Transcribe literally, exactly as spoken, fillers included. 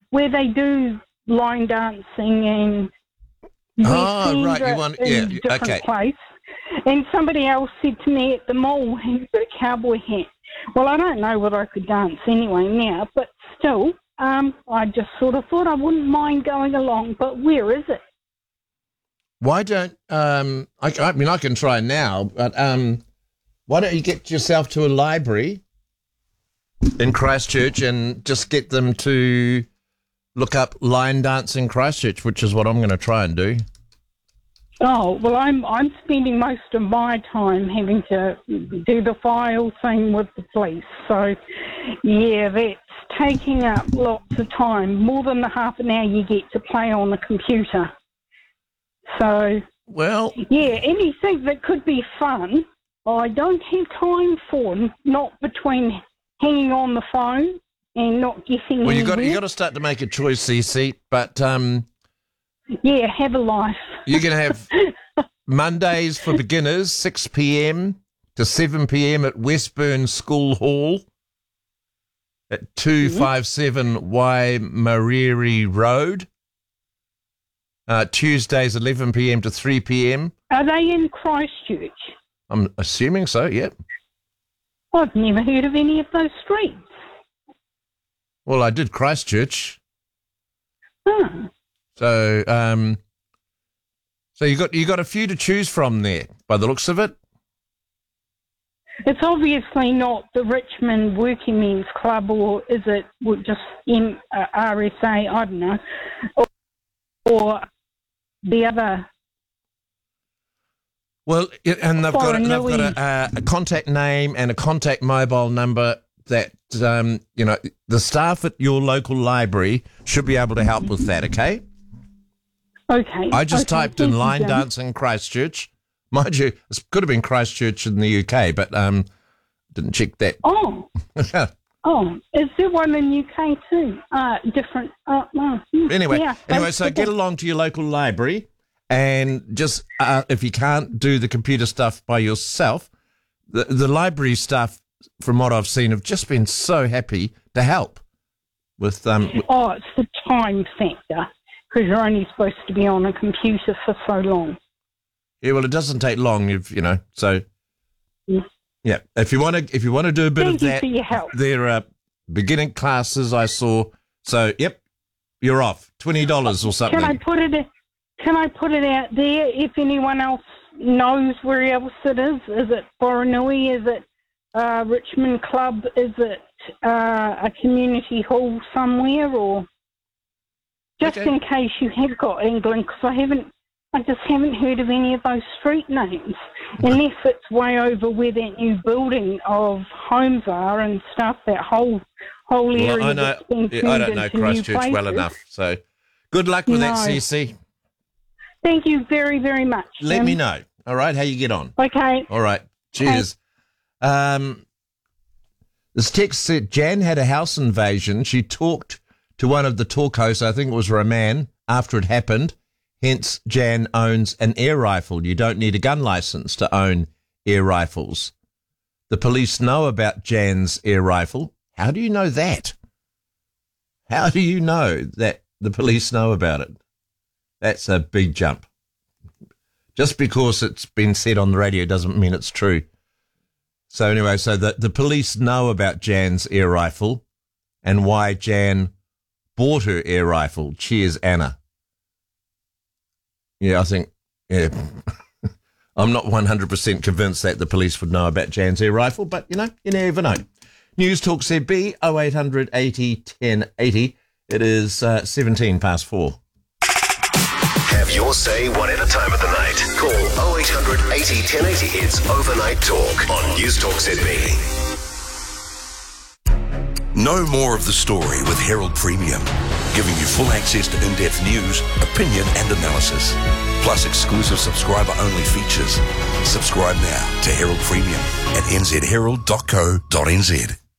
where they do line dancing and oh, right, you want, yeah, in different okay. place. And somebody else said to me at the mall, he's got a cowboy hat. Well, I don't know whether I could dance anyway now, but still, um, I just sort of thought I wouldn't mind going along, but where is it? Why don't, um, I, I mean, I can try now, but um, why don't you get yourself to a library in Christchurch and just get them to look up line dancing Christchurch, which is what I'm going to try and do. Oh, well, I'm I'm spending most of my time having to do the file thing with the police. So, yeah, that's taking up lots of time, more than the half an hour you get to play on the computer. So, well, yeah, anything that could be fun, I don't have time for, not between hanging on the phone and not getting well, you got anywhere. you got to start to make a choice, Cece, but um, yeah, have a life. You're going to have Mondays for beginners, six p.m. to seven p.m. at Westburn School Hall at two fifty-seven Waimariri Road. Uh, Tuesdays, eleven p.m. to three p.m. Are they in Christchurch? I'm assuming so, yep. I've never heard of any of those streets. Well, I did Christchurch. Oh. So, um, so you got you got a few to choose from there, by the looks of it. It's obviously not the Richmond Working Men's Club, or is it just M, uh, R S A? I don't know, or, or the other. Well, and they've got a, they've got Whanganui. a, uh, a contact name and a contact mobile number that um, you know the staff at your local library should be able to help with that. Okay. Okay. I just okay, typed in thank you, line Jane. dancing Christchurch. Mind you, it could have been Christchurch in the U K, but um, didn't check that. Oh. Oh, is there one in U K too? Uh, different. Uh, no. Anyway, yeah, anyway, so that's get good. along to your local library, and just uh, if you can't do the computer stuff by yourself, the the library staff, from what I've seen, have just been so happy to help with um. with- Oh, it's the time factor, because you're only supposed to be on a computer for so long. yeah, well, it doesn't take long, if you know. So Yeah. yeah, if you want to, if you want to do a bit Thank of you that, for your help. there are beginning classes I saw. So yep, you're off twenty dollars or something. Can I put it? Can I put it out there? If anyone else knows where else it is, is it Boranui? Is it uh, Richmond Club? Is it uh, a community hall somewhere? Or just Okay. in case you have got England, because I haven't. I just haven't heard of any of those street names, unless it's way over where that new building of homes are and stuff. That whole whole area. Well, I know. that's been yeah, I turned don't know into new Christchurch well places. enough. So good luck with that, No. Cece. Thank you very, very much. Let Jim. me know. All right, how you get on. Okay. All right. Cheers. Um, this text said Jan had a house invasion. She talked to one of the talk hosts, I think it was Roman, after it happened. Hence, Jan owns an air rifle. You don't need a gun license to own air rifles. The police know about Jan's air rifle. How do you know that? How do you know that the police know about it? That's a big jump. Just because it's been said on the radio doesn't mean it's true. So anyway, so the, the police know about Jan's air rifle and why Jan bought her air rifle. Cheers, Anna. Yeah, I think, yeah. I'm not one hundred percent convinced that the police would know about Jan's air rifle, but, you know, you never know. News Talk Z B, oh eight hundred eighty ten eighty. It is uh, seventeen past four. Have your say whatever time of the night. Call oh eight hundred eighty ten eighty. It's Overnight Talk on News Talk Z B. Know more of the story with Herald Premium, giving you full access to in-depth news, opinion and analysis, plus exclusive subscriber-only features. Subscribe now to Herald Premium at n z herald dot co dot n z.